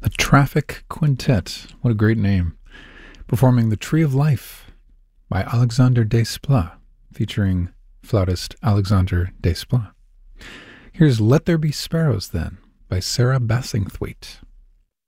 The Traffic Quintet. What a great name. Performing The Tree of Life by Alexander Desplat, featuring flautist Alexander Desplat. Here's Let There Be Sparrows, then, by Sarah Bassingthwaite.